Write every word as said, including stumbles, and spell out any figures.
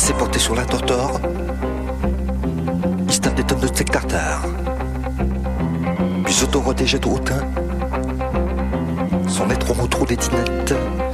s'est porté sur la tortor. Il se tape des tonnes de steak tartare. Puis s'auto-rodégeait au hautain. Sans mettre au trou des dinettes.